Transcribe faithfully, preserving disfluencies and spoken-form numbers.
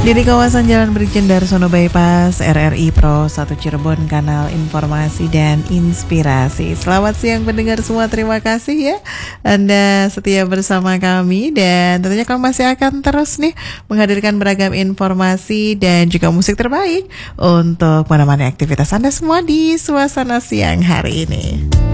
Di kawasan Jalan Brigjen Darsono Bypass, R R I Pro satu Cirebon, kanal informasi dan inspirasi. Selamat siang pendengar semua, terima kasih ya Anda setia bersama kami. Dan tentunya kami masih akan terus nih menghadirkan beragam informasi dan juga musik terbaik untuk menemani aktivitas Anda semua di suasana siang hari ini.